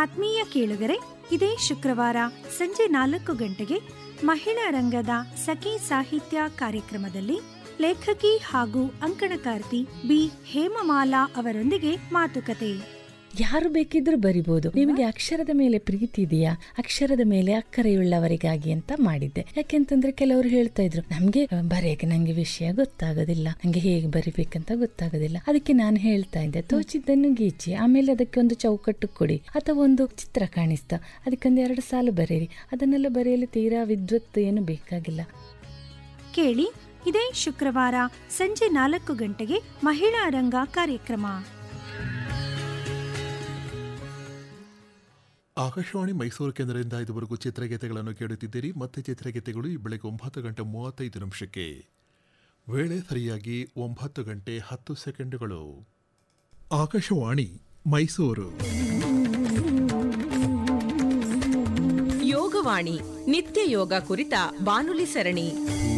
ಆತ್ಮೀಯ ಕೇಳುಗರೆ, ಇದೇ ಶುಕ್ರವಾರ ಸಂಜೆ 4 ಗಂಟೆಗೆ ಮಹಿಳಾ ರಂಗದ ಸಖಿ ಸಾಹಿತ್ಯ ಕಾರ್ಯಕ್ರಮದಲ್ಲಿ ಲೇಖಕಿ ಹಾಗೂ ಅಂಕಣಕಾರ್ತಿ ಬಿ ಹೇಮಮಾಲಾ ಅವರೊಂದಿಗೆ ಮಾತುಕತೆ. ಯಾರು ಬೇಕಿದ್ರೂ ಬರಿಬಹುದು. ನಿಮಗೆ ಅಕ್ಷರದ ಮೇಲೆ ಪ್ರೀತಿ ಇದೆಯಾ, ಅಕ್ಷರದ ಮೇಲೆ ಅಕ್ಕರೆಯುಳ್ಳವರಿಗಾಗಿ ಅಂತ ಮಾಡಿದ್ದೆ. ಯಾಕೆಂತಂದ್ರೆ ಕೆಲವರು ಹೇಳ್ತಾ ಇದ್ರು, ನಮ್ಗೆ ಬರೆಯಕ್ಕೆ ನಂಗೆ ವಿಷಯ ಗೊತ್ತಾಗೋದಿಲ್ಲ, ನಂಗೆ ಹೇಗೆ ಬರಿಬೇಕಂತ ಗೊತ್ತಾಗೋದಿಲ್ಲ. ಅದಕ್ಕೆ ನಾನು ಹೇಳ್ತಾ ಇದ್ದೆ, ತೋಚಿದ್ದನ್ನು ಗೀಚಿ, ಆಮೇಲೆ ಅದಕ್ಕೆ ಒಂದು ಚೌಕಟ್ಟು ಕೊಡಿ ಅಥವಾ ಒಂದು ಚಿತ್ರ ಕಾಣಿಸ್ತಾ ಅದಕ್ಕೊಂದು 2 ಸಾಲು ಬರೆಯಿರಿ. ಅದನ್ನೆಲ್ಲ ಬರೆಯಲು ತೀರಾ ವಿದ್ವತ್ ಏನು ಬೇಕಾಗಿಲ್ಲ. ಕೇಳಿ, ಇದೇ ಶುಕ್ರವಾರ ಸಂಜೆ 4 ಗಂಟೆಗೆ ಮಹಿಳಾ ರಂಗ ಕಾರ್ಯಕ್ರಮ. ಆಕಾಶವಾಣಿ ಮೈಸೂರು ಕೇಂದ್ರದಿಂದ ಇದುವರೆಗೂ ಚಿತ್ರಗೀತೆಗಳನ್ನು ಕೇಳುತ್ತಿದ್ದೀರಿ. ಮತ್ತೆ ಚಿತ್ರಗೀತೆಗಳು ಈ ಬೆಳಗ್ಗೆ 9:35 ವೇಳೆ ಸರಿಯಾಗಿ 9:10. ಆಕಾಶವಾಣಿ ಮೈಸೂರು. ಯೋಗವಾಣಿ ನಿತ್ಯ ಯೋಗ ಕುರಿತ ಬಾನುಲಿ ಸರಣಿ.